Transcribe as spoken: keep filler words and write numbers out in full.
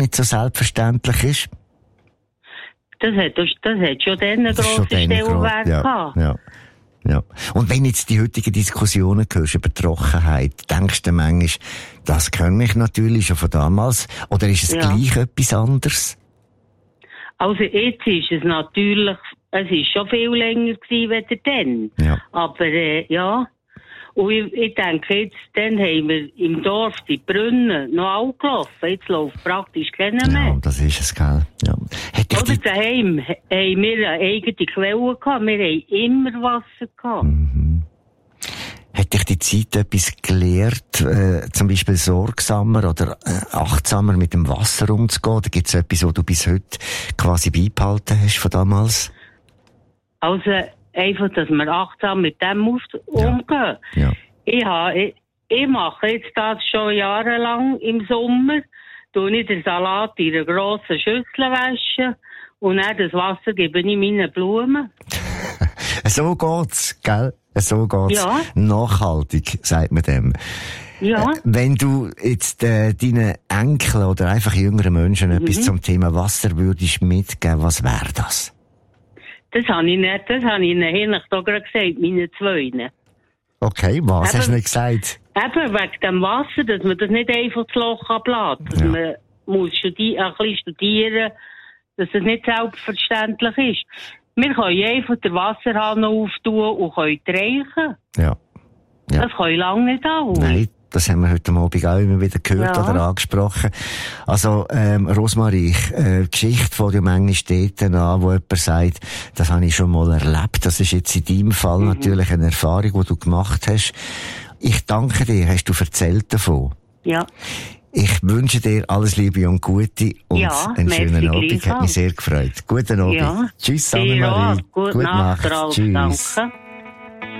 nicht so selbstverständlich ist? Das hat, das, das hat schon dann einen grossen Stellenwert ja, gehabt. Ja, ja. Und wenn jetzt die heutigen Diskussionen hörst über Trockenheit, denkst du manchmal, das kenne ich natürlich schon von damals, oder ist es ja. gleich etwas anderes? Also jetzt ist es natürlich, es ist schon viel länger gewesen als dann. Ja. Aber äh, ja, und ich, ich denke jetzt, dann haben wir im Dorf die Brunnen noch alle gelaufen. Jetzt läuft praktisch keiner mehr. Ja, das ist es, gell? Ja. Oder daheim haben wir eine eigene Quelle gehabt. Wir haben immer Wasser gehabt. Mhm. Hat dich die Zeit etwas gelehrt, äh, zum Beispiel sorgsamer oder äh, achtsamer mit dem Wasser umzugehen? Oder gibt es etwas, was du bis heute quasi beibehalten hast von damals? Also einfach, dass wir achtsam mit dem muss umgehen. Ja. Ja. Ich, habe, ich, ich mache jetzt das schon jahrelang im Sommer. Tue ich den Salat in einer grossen Schüssel waschen und dann das Wasser gebe ich meinen Blumen. So geht's, gell? So geht's. Ja. Nachhaltig, sagt man dem. Ja. Äh, wenn du jetzt äh, deinen Enkeln oder einfach jüngeren Menschen mhm. etwas zum Thema Wasser würdest mitgeben, was wäre das? Das habe ich nicht, das habe ich ihnen eigentlich da gerade gesagt, meine Zweien. Okay, was eben, hast du nicht gesagt? Eben wegen dem Wasser, dass man das nicht einfach das Loch ablässt. Dass ja. man muss studi- ein bisschen studieren, dass das nicht selbstverständlich ist. Wir können einfach den Wasserhahn auftun und können reichen. Ja. ja. Das können lange nicht auch. Nein, das haben wir heute Abend auch immer wieder gehört ja. oder angesprochen. Also, ähm, Rosmarie, äh, die Geschichte von dir manchmal dort an, wo jemand sagt, das habe ich schon mal erlebt. Das ist jetzt in deinem Fall mhm. natürlich eine Erfahrung, die du gemacht hast. Ich danke dir, hast du erzählt davon. Ja. Ich wünsche dir alles Liebe und Gute und ja, einen schönen Abend. Hat mich sehr gefreut. Guten Abend. Ja. Tschüss, Annemarie. Ja, gute, gute Nacht. Nacht. Tschüss. Danke.